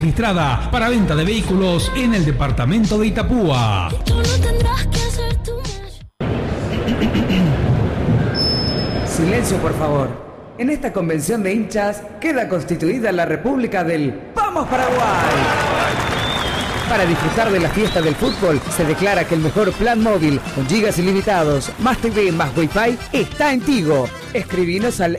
Registrada para venta de vehículos en el departamento de Itapúa. Silencio, por favor. En esta convención de hinchas queda constituida la República del ¡Vamos Paraguay! Para disfrutar de la fiesta del fútbol, se declara que el mejor plan móvil, con gigas ilimitados, más TV, más Wi-Fi, está en Tigo. Escribinos al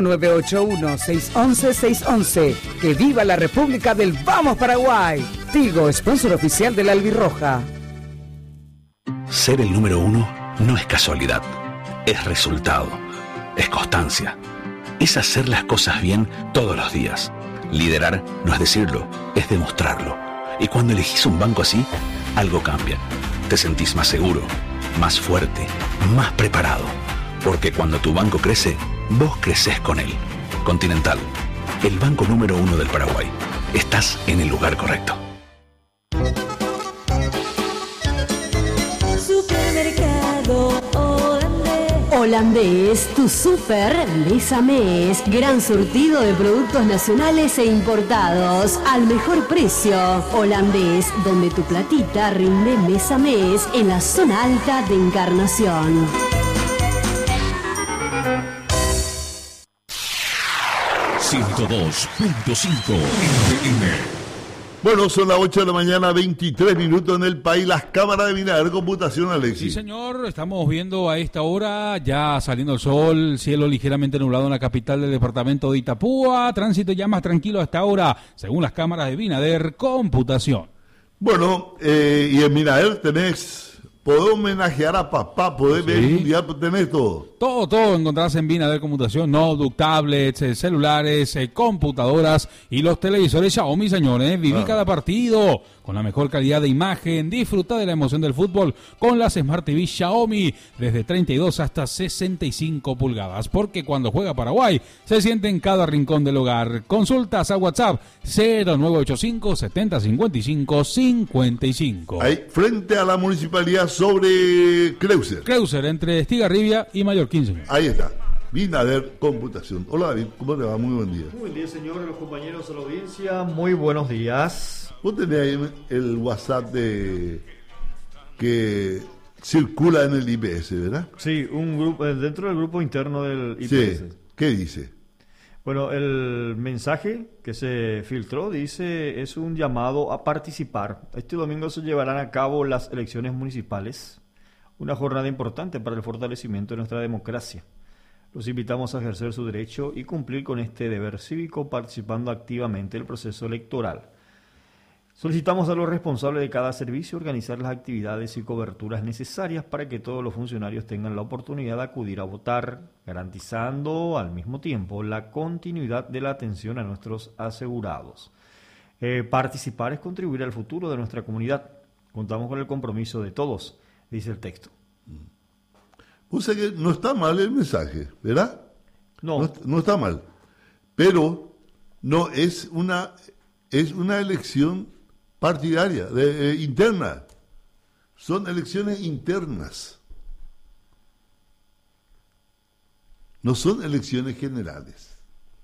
0981-611-611. ¡Que viva la República del Vamos Paraguay! Tigo, sponsor oficial de la Albirroja. Ser el número uno no es casualidad, es resultado, es constancia, es hacer las cosas bien todos los días. Liderar no es decirlo, es demostrarlo. Y cuando elegís un banco así, algo cambia. Te sentís más seguro, más fuerte, más preparado. Porque cuando tu banco crece, vos creces con él. Continental, el banco número uno del Paraguay. Estás en el lugar correcto. Supermercado Holandés, tu super mes a mes. Gran surtido de productos nacionales e importados al mejor precio. Holandés, donde tu platita rinde mes a mes en la zona alta de Encarnación. Bueno, son las 8 de la mañana, 23 minutos en el país. Las cámaras de Binader Computación, Alexis. Sí, señor, estamos viendo a esta hora, ya saliendo el sol, cielo ligeramente nublado en la capital del departamento de Itapúa. Tránsito ya más tranquilo hasta ahora, según las cámaras de Binader Computación. Bueno, y en Binader podés homenajear a papá, podés ver mundial, tenés todo. Todo encontrás en Binader Computación, notebook, tablets, celulares, computadoras y los televisores Xiaomi, señores. Viví cada partido con la mejor calidad de imagen. Disfruta de la emoción del fútbol con las Smart TV Xiaomi desde 32 hasta 65 pulgadas. Porque cuando juega Paraguay se siente en cada rincón del hogar. Consultas a WhatsApp 0985 70 55 55. Ahí, frente a la municipalidad sobre Creuser, entre Estigarribia y Mallorquín, señor. Ahí está. Binader Computación. Hola, David, ¿cómo te va? Muy buen día. Muy buen día, señores, los compañeros de la audiencia. Muy buenos días. Vos tenés ahí el WhatsApp que circula en el IPS, ¿verdad? Sí, un grupo dentro del grupo interno del IPS. Sí. ¿Qué dice? Bueno, el mensaje que se filtró dice, es un llamado a participar. Este domingo se llevarán a cabo las elecciones municipales, una jornada importante para el fortalecimiento de nuestra democracia. Los invitamos a ejercer su derecho y cumplir con este deber cívico participando activamente en el proceso electoral. Solicitamos a los responsables de cada servicio organizar las actividades y coberturas necesarias para que todos los funcionarios tengan la oportunidad de acudir a votar, garantizando al mismo tiempo la continuidad de la atención a nuestros asegurados. Participar es contribuir al futuro de nuestra comunidad. Contamos con el compromiso de todos, dice el texto. O sea que no está mal el mensaje, ¿verdad? No está mal. Pero no es una elección partidaria, interna. Son elecciones internas. No son elecciones generales.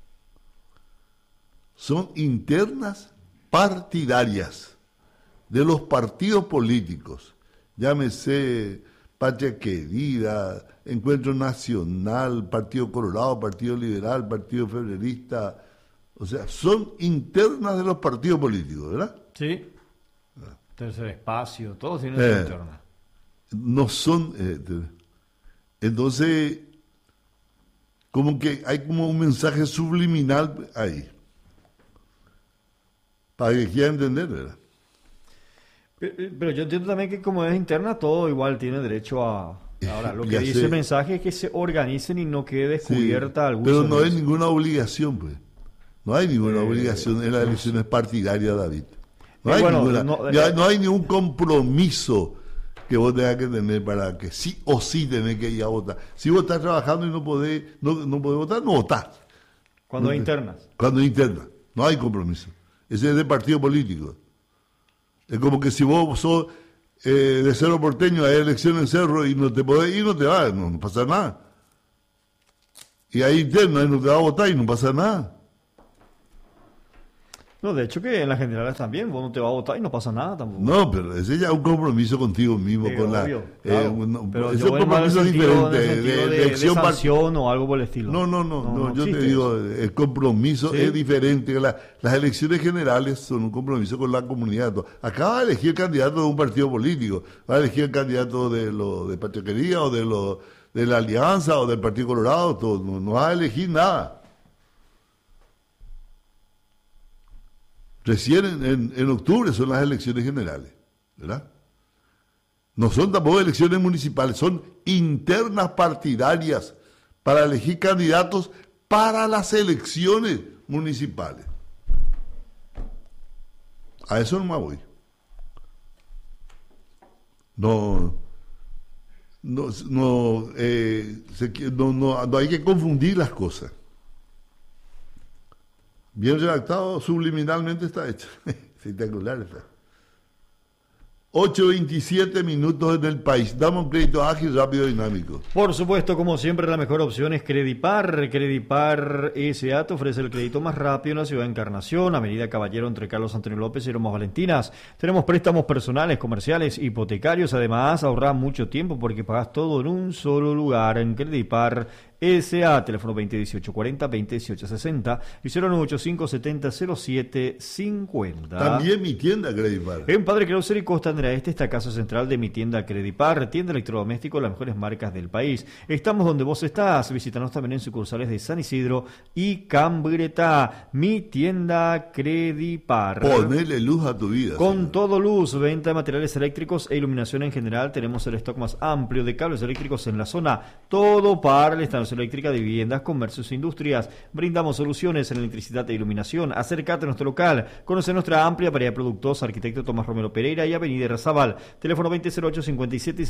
Son internas partidarias de los partidos políticos. Llámese Patria Querida, Encuentro Nacional, Partido Colorado, Partido Liberal, Partido Febrerista. O sea, son internas de los partidos políticos, ¿verdad? Sí. Tercer Espacio, todos tienen su interna. No son... entonces, como que hay como un mensaje subliminal ahí. Para que quieran entender, ¿verdad? Pero yo entiendo también que como es interna, todo igual tiene derecho a... Ahora, lo que dice el mensaje es que se organicen y no quede descubierta alguna... Pero no hay ninguna obligación, pues. No hay ninguna obligación en las elecciones partidarias, David. No hay no hay ningún compromiso que vos tengas que tener para que sí o sí tenés que ir a votar. Si vos estás trabajando y no podés votar, no votás. Cuando hay internas. Cuando hay internas. No hay compromiso. Ese es de partido político. Es como que si vos sos de Cerro Porteño, hay elecciones en Cerro y no te podés ir, no te vas, no pasa nada. Y hay internas y no te vas a votar y no pasa nada. No, de hecho que en las generales también, vos no te vas a votar y no pasa nada tampoco. No, pero ese ya es un compromiso contigo mismo. Sí, con obvio, claro. Pero es yo un voy más compromiso en el sentido diferente de de elección sanción o algo por el estilo. No, yo te existe digo, eso. el compromiso Sí. es diferente. Las elecciones generales son un compromiso con la comunidad. Acá va a elegir el candidato de un partido político, va a elegir el candidato de Pachaquería o de la Alianza o del Partido Colorado, todo, no va a elegir nada. Recién en octubre son las elecciones generales, ¿verdad? No son tampoco elecciones municipales, son internas partidarias para elegir candidatos para las elecciones municipales. A eso no me voy. No hay que confundir las cosas. Bien redactado, subliminalmente está hecho. Espectacular está. 8:27 minutos en el país. Damos un crédito ágil, rápido y dinámico. Por supuesto, como siempre, la mejor opción es Credipar. Credipar S.A. te ofrece el crédito más rápido en la ciudad de Encarnación, Avenida Caballero entre Carlos Antonio López y Lomas Valentinas. Tenemos préstamos personales, comerciales, hipotecarios. Además, ahorras mucho tiempo porque pagas todo en un solo lugar en Credipar S.A. Teléfono 2018-40-2018-60 y 095-70-07-50. También mi tienda Credipar. En Padre Krauser y Costa Andrea Este está casa central de mi tienda Credipar, tienda electrodoméstico, las mejores marcas del país. Estamos donde vos estás. Visítanos también en sucursales de San Isidro y Cambretá. Mi tienda Credipar. Ponele luz a tu vida. Con señor. todo luz, venta de materiales eléctricos e iluminación en general. Tenemos el stock más amplio de cables eléctricos en la zona. Todo para la instalación eléctrica de viviendas, comercios e industrias. Brindamos soluciones en electricidad e iluminación. Acércate a nuestro local. Conoce nuestra amplia variedad de productos. Arquitecto Tomás Romero Pereira y Avenida Razabal. Teléfono 2008-57 y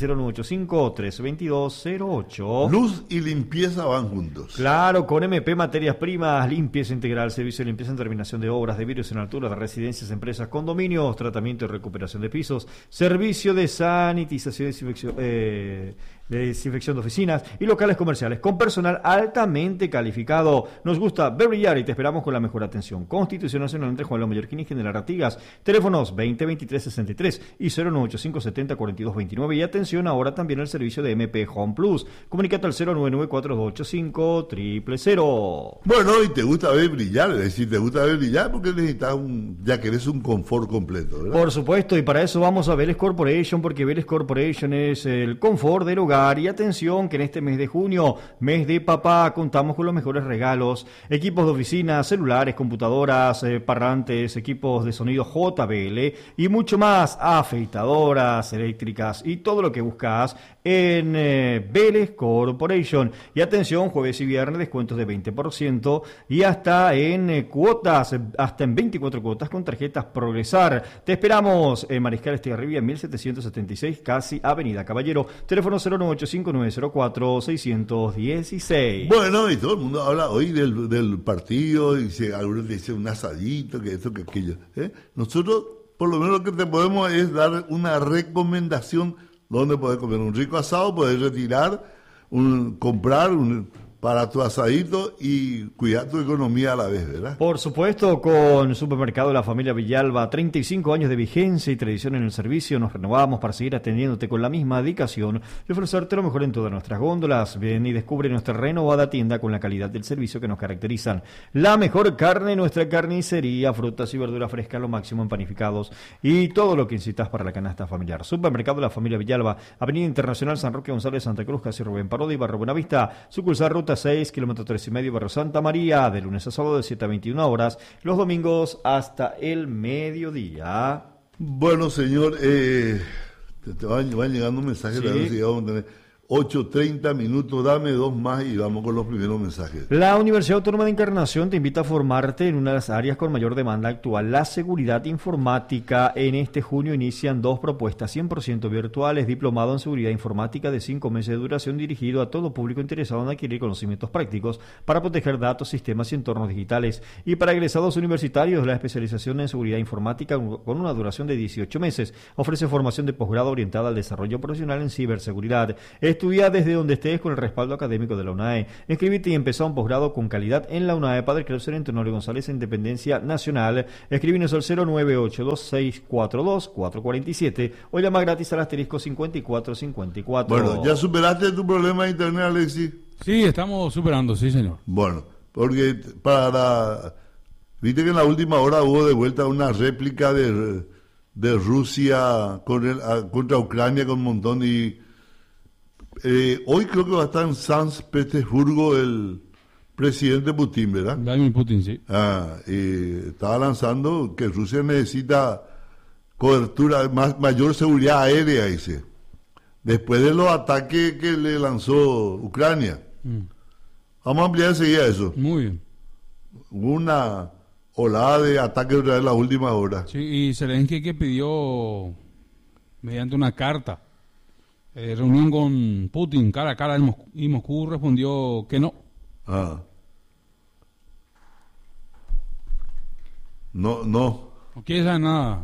0985-322-08. Luz y limpieza van juntos. Claro, con MP Materias Primas, limpieza integral, servicio de limpieza en terminación de obras, de vidrios en altura, de residencias, empresas, condominios, tratamiento y recuperación de pisos, servicio de sanitización y desinfección de oficinas y locales comerciales con personal altamente calificado. Nos gusta ver brillar y te esperamos con la mejor atención. Constitución Nacional entre Juan López Mallorquín y General Artigas. Teléfonos 2023-63 y 095-70-4229 y atención ahora también al servicio de MP Home Plus. Comunícate al 099-4285-000. Bueno, y te gusta ver brillar, es decir, te gusta ver brillar porque necesitas ya querés un confort completo, ¿verdad? Por supuesto, y para eso vamos a Vélez Corporation, porque Vélez Corporation es el confort del hogar. Y atención que en este mes de junio, mes de papá, contamos con los mejores regalos: equipos de oficina, celulares, computadoras, parlantes, equipos de sonido JBL y mucho más, afeitadoras eléctricas y todo lo que buscas en Vélez Corporation. Y atención, jueves y viernes descuentos de 20% y hasta en cuotas, hasta en 24 cuotas con tarjetas Progresar. Te esperamos en Mariscal Estigarribia 1776, casi Avenida Caballero. Teléfono 095-904-616. Bueno, y todo el mundo habla hoy del partido, y algunos dicen un asadito, que esto, que aquello. Nosotros, por lo menos lo que te podemos es dar una recomendación donde puedes comer un rico asado, puedes retirar, comprar para tu asadito y cuidar tu economía a la vez, ¿verdad? Por supuesto, con Supermercado La Familia Villalba, 35 años de vigencia y tradición en el servicio. Nos renovamos para seguir atendiéndote con la misma dedicación y ofrecerte lo mejor en todas nuestras góndolas. Ven y descubre nuestra renovada tienda con la calidad del servicio que nos caracterizan. La mejor carne, nuestra carnicería, frutas y verduras frescas, lo máximo en panificados y todo lo que necesitas para la canasta familiar. Supermercado La Familia Villalba, Avenida Internacional San Roque González, Santa Cruz, Casi Rubén Parodi, Barrio Buenavista, sucursal Ruta 6, kilómetro 3,5, Barrio Santa María, de lunes a sábado de 7 a 21 horas, los domingos hasta el mediodía. Bueno, señor, te van llegando mensajes, Sí. de ver si vamos a tener 8:30 minutos, dame dos más y vamos con los primeros mensajes. La Universidad Autónoma de Encarnación te invita a formarte en una de las áreas con mayor demanda actual, la seguridad informática. En este junio inician 2 propuestas 100% virtuales: diplomado en seguridad informática de 5 meses de duración dirigido a todo público interesado en adquirir conocimientos prácticos para proteger datos, sistemas y entornos digitales. Y para egresados universitarios, la especialización en seguridad informática con una duración de 18 meses. Ofrece formación de posgrado orientada al desarrollo profesional en ciberseguridad. Estudia desde donde estés con el respaldo académico de la UNAE. Inscribite y empezá un posgrado con calidad en la UNAE. Padre Clauser en Tenorio González, Independencia Nacional. Escribinos al 0982642-447 o llama gratis al asterisco 5454. Bueno, ¿ya superaste tu problema de internet, Alexis? Sí, estamos superando, sí, señor. Bueno, porque viste que en la última hora hubo de vuelta una réplica de Rusia contra Ucrania con un montón y hoy creo que va a estar en San Petersburgo el presidente Putin, ¿verdad? Vladimir Putin, sí. Y estaba lanzando que Rusia necesita cobertura, mayor seguridad aérea, dice, después de los ataques que le lanzó Ucrania. Vamos a ampliar enseguida eso. Muy bien. Una olada de ataques en las últimas horas. Sí, y Zelensky que pidió mediante una carta reunión con Putin cara a cara y Moscú respondió que no. No. No quiere saber nada.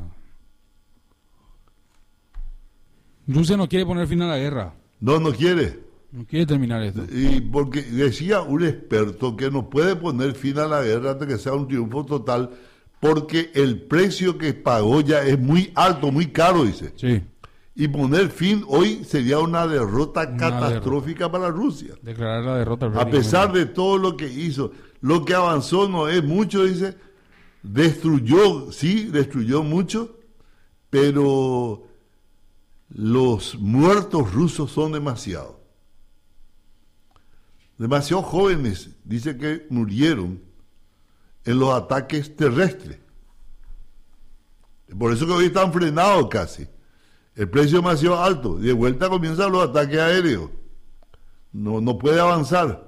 Rusia no quiere poner fin a la guerra. No quiere. No quiere terminar esto. Y porque decía un experto que no puede poner fin a la guerra hasta que sea un triunfo total, porque el precio que pagó ya es muy alto, muy caro, dice. Sí. Y poner fin hoy sería una derrota catastrófica para Rusia. Declarar la derrota. A pesar de todo lo que hizo, lo que avanzó no es mucho, dice. Destruyó mucho, pero los muertos rusos son demasiados jóvenes, dice que murieron en los ataques terrestres. Por eso que hoy están frenados casi. El precio es demasiado alto. De vuelta comienzan los ataques aéreos. No puede avanzar.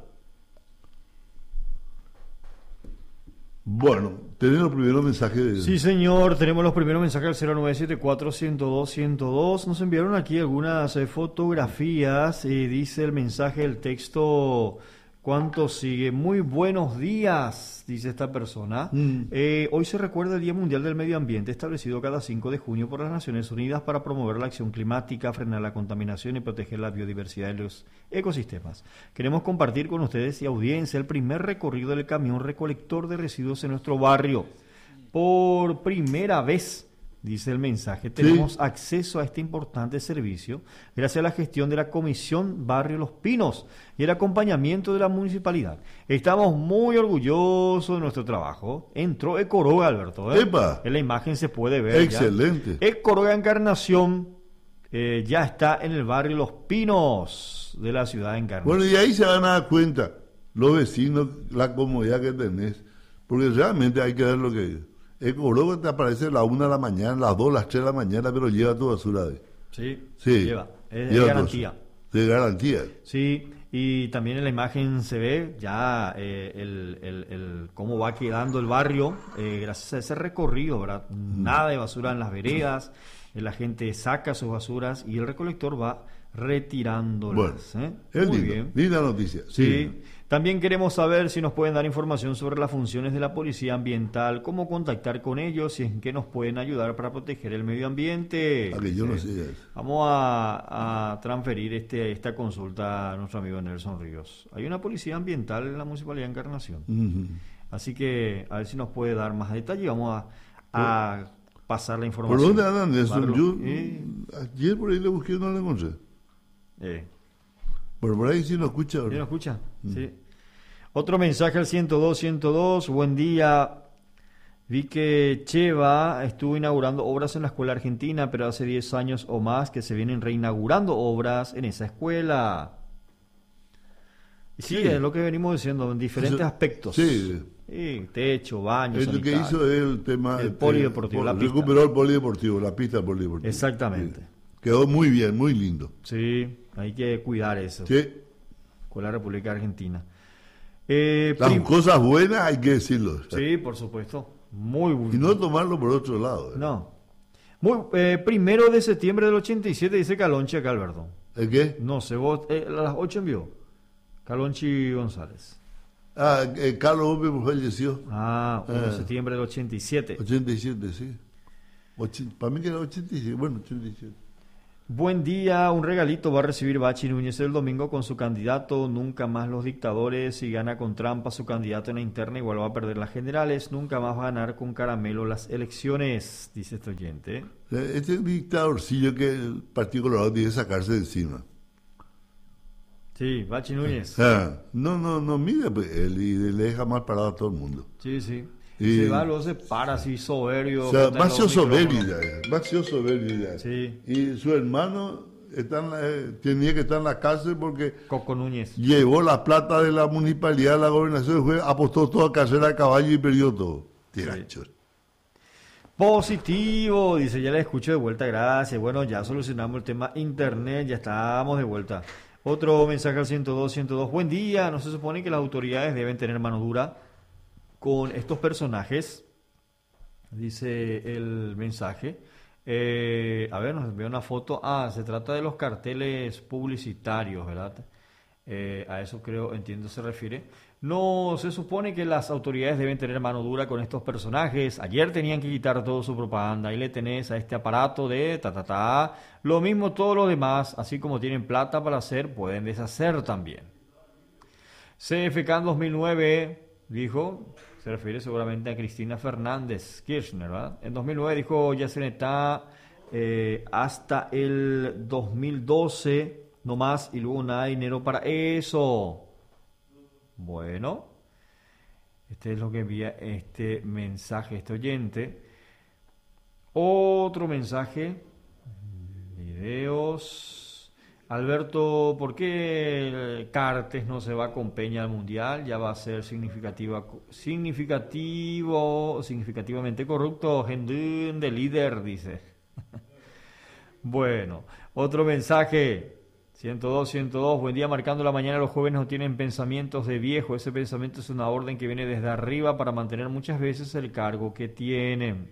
Bueno, tenemos los primeros mensajes. Sí, señor, tenemos los primeros mensajes al 0974-102-102. Nos enviaron aquí algunas fotografías. Dice el mensaje, el texto, ¿cuánto sigue? Muy buenos días, dice esta persona. Hoy se recuerda el Día Mundial del Medio Ambiente, establecido cada 5 de junio por las Naciones Unidas para promover la acción climática, frenar la contaminación y proteger la biodiversidad de los ecosistemas. Queremos compartir con ustedes y audiencia el primer recorrido del camión recolector de residuos en nuestro barrio. Por primera vez, dice el mensaje, tenemos acceso a este importante servicio gracias a la gestión de la Comisión Barrio Los Pinos y el acompañamiento de la municipalidad. Estamos muy orgullosos de nuestro trabajo. Entró Ecoroga, Alberto. ¡Epa! En la imagen se puede ver. Excelente. Ya. Ecoroga Encarnación ya está en el barrio Los Pinos de la ciudad de Encarnación. Bueno, y ahí se van a dar cuenta los vecinos, la comodidad que tenés, porque realmente hay que ver lo que Ecoroga te aparece a las 1 de la mañana, las 2, las 3 de la mañana, pero lleva tu basura de. Sí, lleva. Es de garantía. De garantía. Sí, y también en la imagen se ve ya el cómo va quedando el barrio gracias a ese recorrido, ¿verdad? Nada de basura en las veredas, la gente saca sus basuras y el recolector va retirándolas. Bueno, es muy lindo, bien. Linda noticia. Sí. También queremos saber si nos pueden dar información sobre las funciones de la policía ambiental, cómo contactar con ellos y en qué nos pueden ayudar para proteger el medio ambiente. Que yo no sé eso. Vamos a transferir esta consulta a nuestro amigo Nelson Ríos. Hay una policía ambiental en la Municipalidad de Encarnación. Así que a ver si nos puede dar más detalle. Vamos a pasar la información. ¿Por dónde andan, Nelson? Yo ayer por ahí le busqué y no le encontré. Bueno, por ahí sí lo escucha. ¿Sí lo escucha? Sí. Otro mensaje al 102. Buen día. Vi que Cheva estuvo inaugurando obras en la escuela argentina, pero hace 10 años o más que se vienen reinaugurando obras en esa escuela. Y sí, es lo que venimos diciendo en diferentes aspectos. Sí. Techo, baños, lo que hizo es el tema... El polideportivo, la pista. Recuperó el polideportivo, la pista del polideportivo. Exactamente. Sí. Quedó muy bien, muy lindo. Sí, hay que cuidar eso. Sí. Con la República Argentina. Las cosas buenas hay que decirlo. Sí, por supuesto. Muy bueno. Y no tomarlo por otro lado. No. 1 de septiembre del 87 dice Calonchi acá, Alberto. ¿El qué? No sé, vos a las 8 envió. Calonchi González. Carlos Gómez falleció. 1 de septiembre del 87. 87, sí. Para mí que era 87. Bueno, 87. Buen día, un regalito va a recibir Bachi Núñez el domingo con su candidato, nunca más los dictadores, si gana con trampa su candidato en la interna igual va a perder las generales, nunca más va a ganar con caramelo las elecciones, dice este oyente. Este dictadorcillo que el Partido Colorado tiene que sacarse de encima. Sí, Bachi Núñez. No mide pues, él y le deja mal parado a todo el mundo. Sí, sí. Y, se va, luego se para así soberbio. O sea, demasiado soberbio ya. Sí. Y su hermano tenía que estar en la cárcel porque Coco Núñez llevó la plata de la municipalidad de la gobernación, apostó toda carrera de caballo y perdió todo. Tiracho. Sí. Positivo, dice, ya le escucho de vuelta, gracias. Bueno, ya solucionamos el tema internet, ya estamos de vuelta. Otro mensaje al 102. Buen día, ¿no se supone que las autoridades deben tener mano dura con estos personajes? Dice el mensaje. A ver, nos envió una foto. Se trata de los carteles publicitarios, ¿verdad? A eso entiendo se refiere. No se supone que las autoridades deben tener mano dura con estos personajes. Ayer tenían que quitar toda su propaganda. Ahí le tenés a este aparato de Lo mismo todos los demás, así como tienen plata para hacer, pueden deshacer también. CFK en 2009 dijo, se refiere seguramente a Cristina Fernández Kirchner, ¿verdad? En 2009 dijo Yacenetá hasta el 2012 no más y luego nada de dinero para eso. Bueno, este es lo que envía este mensaje, este oyente. Otro mensaje, videos. Alberto, ¿por qué Cartes no se va con Peña al Mundial? Ya va a ser significativamente corrupto. Gendún de líder, dice. Bueno, otro mensaje. 102. Buen día, marcando la mañana. Los jóvenes no tienen pensamientos de viejo. Ese pensamiento es una orden que viene desde arriba para mantener muchas veces el cargo que tienen.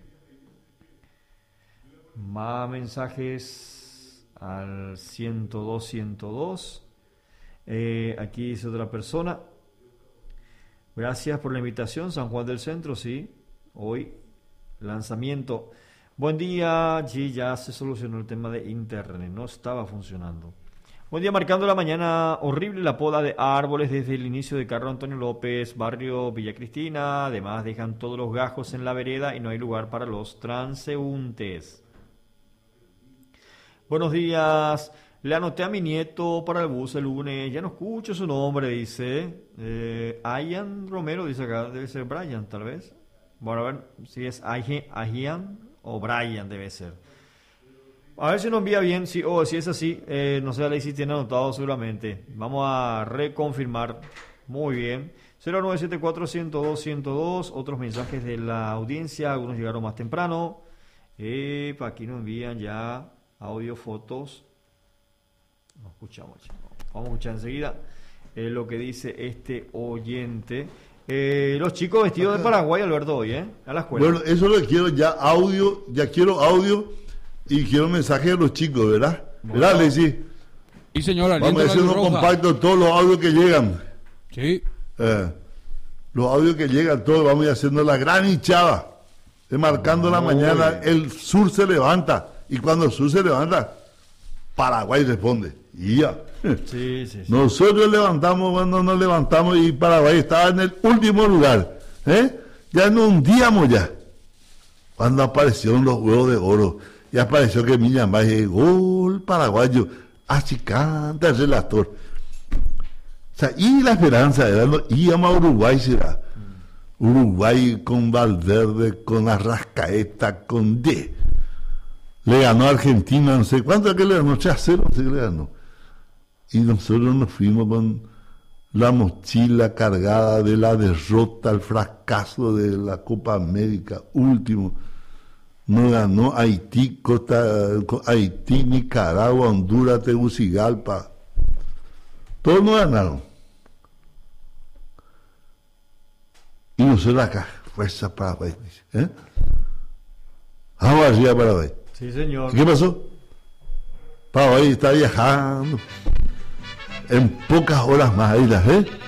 Más mensajes al 102. Aquí dice otra persona. Gracias por la invitación, San Juan del Centro, sí. Hoy, lanzamiento. Buen día, sí, ya se solucionó el tema de internet. No estaba funcionando. Buen día, marcando la mañana. Horrible la poda de árboles desde el inicio de Carlos Antonio López, barrio Villa Cristina. Además dejan todos los gajos en la vereda y no hay lugar para los transeúntes. Buenos días. Le anoté a mi nieto para el bus el lunes. Ya no escucho su nombre, dice. Ian Romero, dice acá. Debe ser Brian, tal vez. Bueno, a ver si es Ian o Brian, debe ser. A ver si nos envía bien, si es así, no sé, Alexis tiene anotado seguramente. Vamos a reconfirmar. Muy bien. 0974-102-102. Otros mensajes de la audiencia, algunos llegaron más temprano. Aquí nos envían ya audio, fotos. No escuchamos. Vamos a escuchar enseguida lo que dice este oyente. Los chicos vestidos de Paraguay, Alberto, hoy, a la escuela. Bueno, eso lo quiero ya quiero audio. Y quiero mensaje de los chicos, ¿verdad? Bueno. ¿Verdad, Alexis? Sí, señora. Vamos a hacer unos compactos todos los audios que llegan. Sí. Los audios que llegan todos, vamos a ir haciendo la gran hinchada. Marcando la mañana, el sur se levanta. Y cuando el sur se levanta, Paraguay responde. Y ya. Sí. Nosotros levantamos cuando nos levantamos y Paraguay estaba en el último lugar. Ya nos hundíamos ya. Cuando aparecieron los huevos de oro. Y apareció que Miriam Valle, gol paraguayo, así canta el relator. O sea, y la esperanza era, íbamos a Uruguay, será. Uruguay con Valverde, con Arrascaeta, con D. Le ganó a Argentina, no sé cuánto que le ganó, 3-0, no sé qué le ganó. Y nosotros nos fuimos con la mochila cargada de la derrota, el fracaso de la Copa América, último. No ganó Haití, Haití, Nicaragua, Honduras, Tegucigalpa. Todos no ganaron. Y nosotros acá, fuerza Paraguay. Vamos arriba Paraguay. Sí, señor. ¿Qué pasó? Paraguay está viajando. En pocas horas más, ahí las ves.